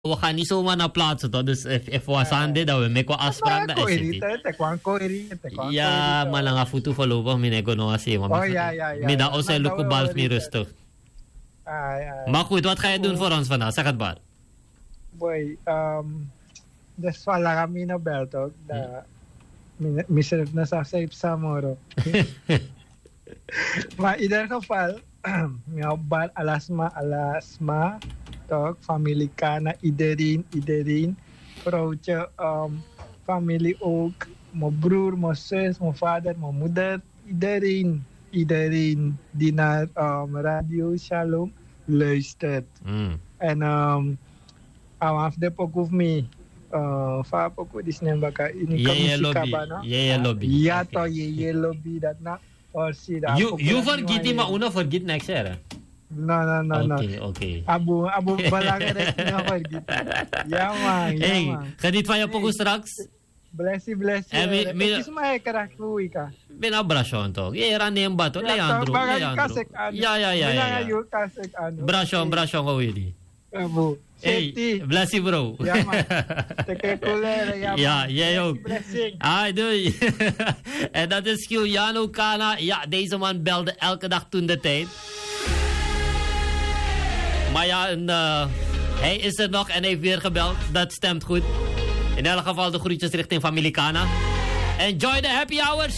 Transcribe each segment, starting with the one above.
we gaan niet zomaar naar plaatsen, toch? Dus if we zijn dit, dan we maken afspraak. Ja, maar lang af en toe voorlopig, mijn nog eens even. Oh ja. Middag, ons zijn Lukobal niet rustig. Maar goed, wat ga je doen voor ons vandaag? Zeg het maar. Boy, dus wala kami na bel toch? Misal na sa Samoro. Maar in ieder geval, mijn bal alasma, toch? Familie Kana, iedereen. Vrouwtje, familie ook. Mijn broer, mijn zus, mijn vader, mijn moeder. Iedereen die naar Radio Shalom luistert. En af de pokuf me. Fa pokuf dis nembaka ini lobby. Ja to ye lobby dat na. You forget him, maar una forget next year. No. Okay. Abu belangrijk na forget. Ja man. Geniet van je pokuf straks. Blessie. Is mij karakter ka. Ben abrasion toch? Je ran neem bato, Leandro. Ja. Brasion go willy. Abu. Hey, blessie bro. Ja man. Teke kulere ja. Ja, jij ook. Ai doei. En dat is Giuliano Kana. Ja, deze man belde elke dag toen de tijd. Maar ja, hij is er nog en hij heeft weer gebeld. Dat stemt goed. In elk geval de groetjes richting familie Kana. Enjoy the happy hours.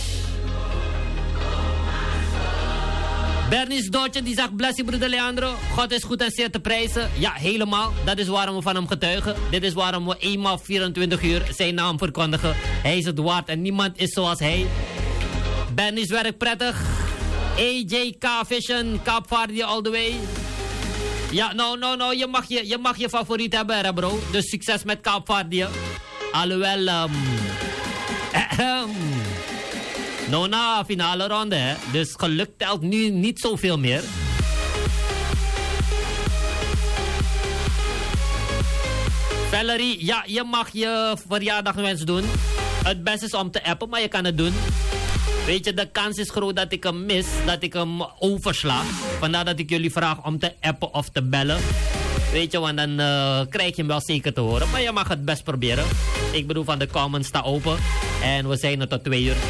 Bernie's doodje die zegt, blessie broeder Leandro. God is goed en zeer te prijzen. Ja, helemaal. Dat is waarom we van hem getuigen. Dit is waarom we eenmaal 24 uur zijn naam verkondigen. Hij is het waard en niemand is zoals hij. Bernie's werk prettig. AJK Vision, Kaapvaardi all the way. Ja, nou, je mag je favoriet hebben, hè, bro. Dus succes met Kaapvaardi. Alhoewel, nou na finale ronde, hè. Dus geluk telt nu niet zoveel meer. Valerie, ja, je mag je verjaardagwens doen. Het beste is om te appen, maar je kan het doen. Weet je, de kans is groot dat ik hem mis, dat ik hem oversla. Vandaar dat ik jullie vraag om te appen of te bellen. Weet je, want dan krijg je hem wel zeker te horen. Maar je mag het best proberen. Ik bedoel, van de comments sta open. En we zijn er tot 2 uur.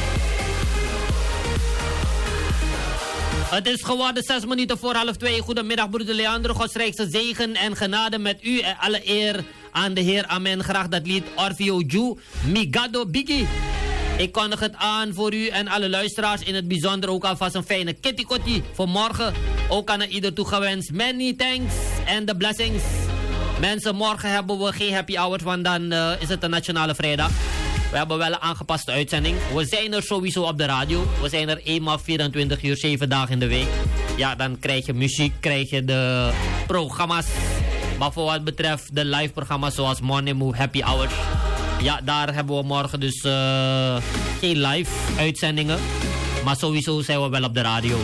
Het is geworden 6 minuten voor 1:30. Goedemiddag, broeder Leandro. Godsrijkse zegen en genade met u. En alle eer aan de Heer. Amen. Graag dat lied Orfeo Ju. Migado Biggie. Ik kondig het aan voor u en alle luisteraars. In het bijzonder ook alvast een fijne kitty-kotty voor morgen. Ook aan ieder toegewenst. Many thanks and the blessings. Mensen, morgen hebben we geen happy hours, want dan is het een nationale vrijdag. We hebben wel een aangepaste uitzending. We zijn er sowieso op de radio. We zijn er eenmaal 24 uur, 7 dagen in de week. Ja, dan krijg je muziek, krijg je de programma's. Maar voor wat betreft de live programma's zoals Morning Move, Happy Hours. Ja, daar hebben we morgen dus geen live uitzendingen. Maar sowieso zijn we wel op de radio.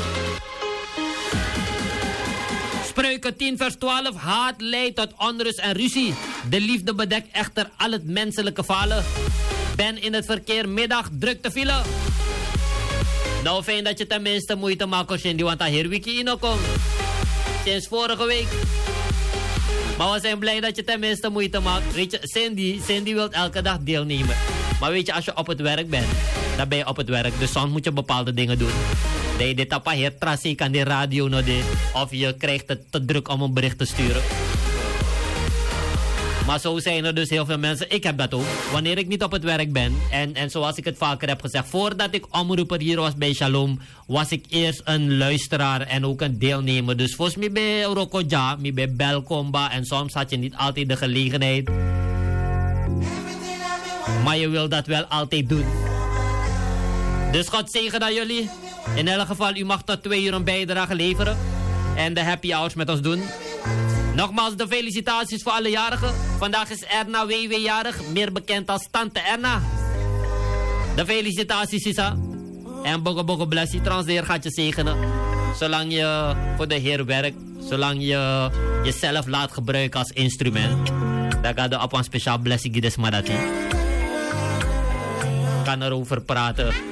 Spreuken 10 vers 12. Haat leidt tot onrust en ruzie. De liefde bedekt echter al het menselijke falen. Ben in het verkeer middag druk te file. Nou, fijn dat je tenminste moeite maakt, Cindy, want daar hier wiki in komt. Sinds vorige week. Maar we zijn blij dat je tenminste moeite maakt. Weet je, Cindy wil elke dag deelnemen. Maar weet je, als je op het werk bent, dan ben je op het werk. Dus soms moet je bepaalde dingen doen. Dat je dit tappa hier trasik aan de radio nog dit. Of je krijgt het te druk om een bericht te sturen. Maar zo zijn er dus heel veel mensen. Ik heb dat ook. Wanneer ik niet op het werk ben. En zoals ik het vaker heb gezegd. Voordat ik omroeper hier was bij Shalom. Was ik eerst een luisteraar en ook een deelnemer. Dus volgens mij bij Rokoja. Bij Belkomba. En soms had je niet altijd de gelegenheid. Maar je wil dat wel altijd doen. Dus God zegen aan jullie. In elk geval, u mag tot 2 uur een bijdrage leveren. En de happy hours met ons doen. Nogmaals de felicitaties voor alle jarigen. Vandaag is Erna WW jarig, meer bekend als Tante Erna. De felicitaties, Sisa. En bogo blessie, trouwens de Heer gaat je zegenen. Zolang je voor de Heer werkt, zolang je jezelf laat gebruiken als instrument. Dan gaat er op een speciaal blessing gides madati. Kan erover praten.